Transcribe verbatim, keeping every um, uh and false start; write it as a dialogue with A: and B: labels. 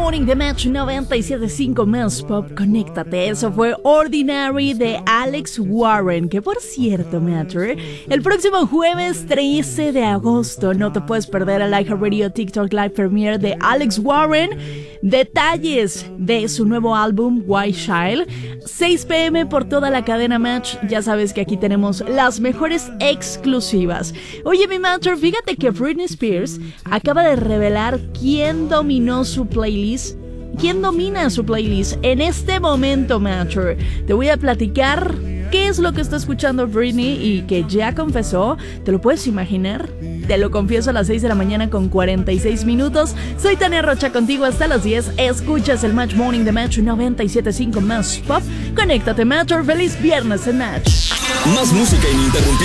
A: Morning de Match noventa y siete punto cinco más Pop, conéctate. Eso fue Ordinary de Alex Warren, que por cierto, Matter, el próximo jueves trece de agosto no te puedes perder el iHeartRadio TikTok Live Premiere de Alex Warren. Detalles de su nuevo álbum White Child, seis pm por toda la cadena Match. Ya sabes que aquí tenemos las mejores exclusivas. Oye, mi Matter, fíjate que Britney Spears acaba de revelar quién dominó su playlist. ¿Quién domina su playlist en este momento, Matter? Te voy a platicar qué es lo que está escuchando Britney y que ya confesó. ¿Te lo puedes imaginar? Te lo confieso a las seis de la mañana con cuarenta y seis minutos. Soy Tania Rocha contigo hasta las diez. Escuchas el Match Morning de Match noventa y siete punto cinco más Pop. Conéctate, Matter. Feliz viernes en Match.
B: Más música ininterrumpida.